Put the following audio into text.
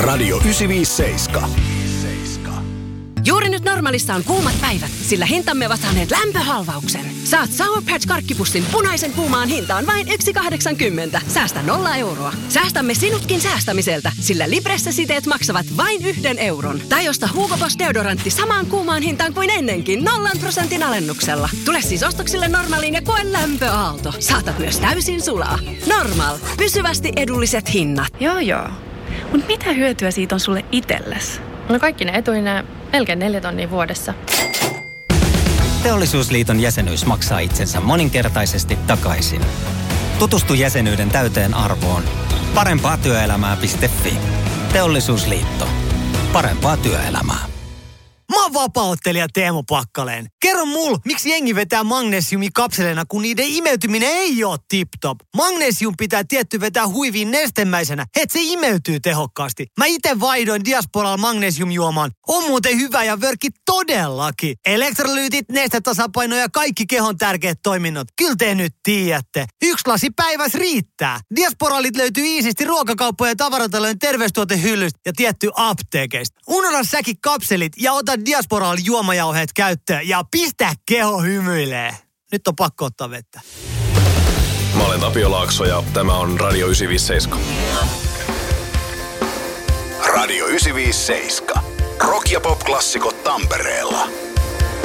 Radio 957. Juuri nyt Normalissa on kuumat päivät, sillä hintamme ovat saaneet lämpöhalvauksen. Saat Sour Patch karkkipussin punaisen kuumaan hintaan vain 1,80. Säästä 0 euroa. Säästämme sinutkin säästämiseltä, sillä Libresse-siteet maksavat vain 1 euron. Tai osta Hugo Boss deodorantti samaan kuumaan hintaan kuin ennenkin 0% alennuksella. Tule siis ostoksille Normaliin ja koe lämpöaalto. Saatat myös täysin sulaa. Normal. Pysyvästi edulliset hinnat. Joo. Mut mitä hyötyä siitä on sulle itsellesi? No kaikki ne etuineen melkein 4 tonnia vuodessa. Teollisuusliiton jäsenyys maksaa itsensä moninkertaisesti takaisin. Tutustu jäsenyyden täyteen arvoon. Parempaatyöelämää.fi. Teollisuusliitto. Parempaa työelämää. Mä oon vapauttelija Teemu Pakkaleen. Kerro mulle, miksi jengi vetää magnesiumikapseleina, kun niiden imeytyminen ei oo tip-top. Magnesium pitää tietty vetää huiviin nestemäisenä, et se imeytyy tehokkaasti. Mä ite vaihdoin Diasporalla magnesiumjuomaan. On muuten hyvä ja vörkki todellakin. Elektrolyytit, nestetasapaino ja kaikki kehon tärkeät toiminnot. Kyllä te nyt tiedätte. 1 lasi päivässä riittää. Diasporalit löytyy iisisti ruokakauppojen ja tavaratalojen terveystuotehyllystä ja tietty apteekeista. Unohda säkin kapselit ja ota Diasporal juomajauheet käyttöön ja pistä keho hymyilee. Nyt on pakko ottaa vettä. Mä olen Tapio Laakso ja tämä on Radio 957. Radio 957. Rock- ja pop-klassikot Tampereella.